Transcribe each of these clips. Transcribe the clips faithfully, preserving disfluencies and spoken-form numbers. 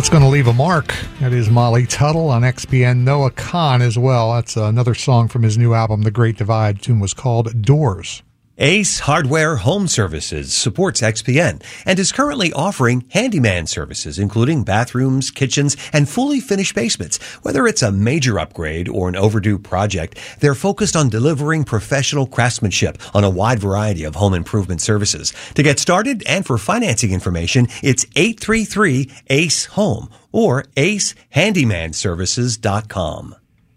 That's going to leave a mark. That is Molly Tuttle on X P N. Noah Kahan as well. That's another song from his new album, The Great Divide. The tune was called Doors. Ace Hardware Home Services supports X P N and is currently offering handyman services, including bathrooms, kitchens, and fully finished basements. Whether it's a major upgrade or an overdue project, they're focused on delivering professional craftsmanship on a wide variety of home improvement services. To get started and for financing information, it's eight three three ACE HOME or ace handyman services dot com.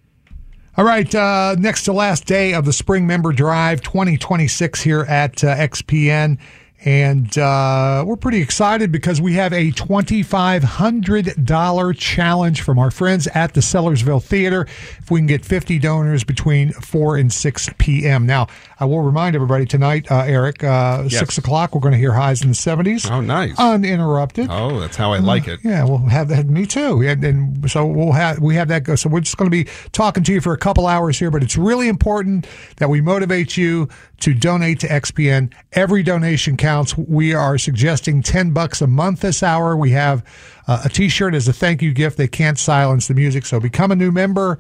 All right, uh, next to last day of the Spring Member Drive twenty twenty-six here at uh, X P N. And uh, we're pretty excited because we have a twenty-five hundred dollars challenge from our friends at the Sellersville Theater if we can get fifty donors between four and six p.m. Now, I will remind everybody tonight, uh, Eric, uh, yes. six o'clock, we're going to hear highs in the seventies. Oh, nice. Uninterrupted. Oh, that's how I like it. Uh, yeah, we'll have that. Me too. And, and so we'll have we have that go. So we're just going to be talking to you for a couple hours here, but it's really important that we motivate you to donate to X P N. Every donation counts. We are suggesting ten bucks a month this hour. We have uh, a T-shirt as a thank you gift. They can't silence the music. So become a new member.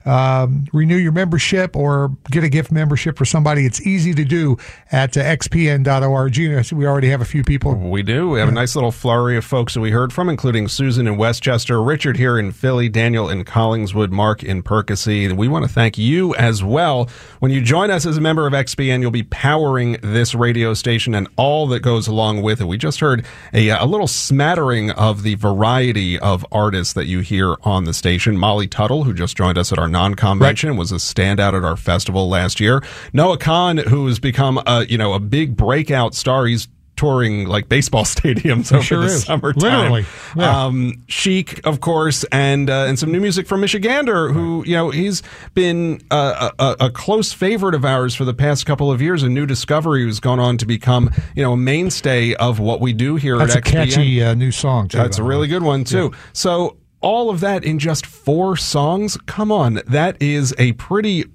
Um, renew your membership or get a gift membership for somebody. It's easy to do at uh, x p n dot org. We already have a few people. We do. We have yeah. a nice little flurry of folks that we heard from, including Susan in Westchester, Richard here in Philly, Daniel in Collingswood, Mark in Percy. We want to thank you as well. When you join us as a member of X P N, you'll be powering this radio station and all that goes along with it. We just heard a, a little smattering of the variety of artists that you hear on the station. Molly Tuttle, who just joined us at our non-convention, right. was a standout at our festival last year. Noah Kahan, who has become a, you know, a big breakout star. He's touring like baseball stadiums over sure the is. summertime. Literally. Yeah. Um, Chic, of course, and uh, and some new music from Michigander, who, you know, he's been uh, a, a close favorite of ours for the past couple of years, a new discovery who's gone on to become, you know, a mainstay of what we do here That's at X P N. That's a catchy uh, new song, too. That's a really good one, too. Yeah. So all of that in just four songs? Come on, that is a pretty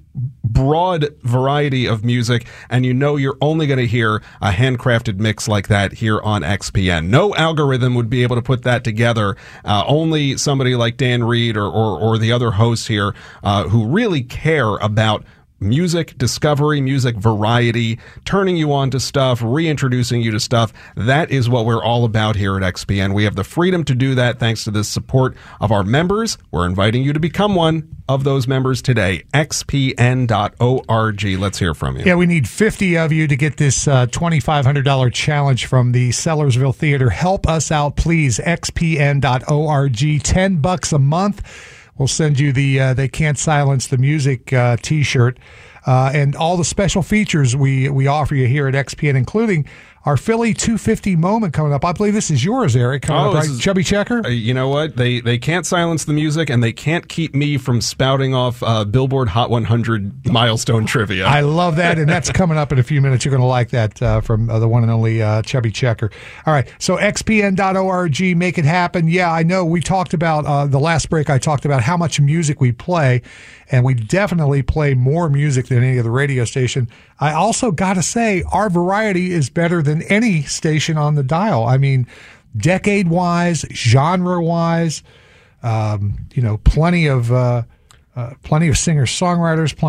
broad variety of music, and you know you're only going to hear a handcrafted mix like that here on X P N. No algorithm would be able to put that together. Uh, only somebody like Dan Reed or, or, or the other hosts here uh, who really care about music discovery, music variety, turning you on to stuff, reintroducing you to stuff. That is what we're all about here at X P N. We have the freedom to do that thanks to the support of our members. We're inviting you to become one of those members today. x p n dot org. Let's hear from you. Yeah, we need fifty of you to get this uh, twenty-five hundred dollars challenge from the Sellersville Theater. Help us out, please. x p n dot org. ten bucks a month. We'll send you the uh, They Can't Silence the Music uh, T-shirt uh, and all the special features we, we offer you here at X P N, including our Philly two fifty moment coming up. I believe this is yours, Eric, coming oh, up, right? Is, Chubby Checker? Uh, you know what? They they can't silence the music, and they can't keep me from spouting off uh, Billboard Hot one hundred milestone trivia. I love that, and that's coming up in a few minutes. You're going to like that uh, from uh, the one and only uh, Chubby Checker. All right, so x p n dot org, make it happen. Yeah, I know we talked about, uh, the last break I talked about how much music we play, and we definitely play more music than any other radio station. I also got to say, our variety is better than any station on the dial. I mean, decade-wise, genre-wise, um, you know, plenty of uh, uh, plenty of singer-songwriters, plenty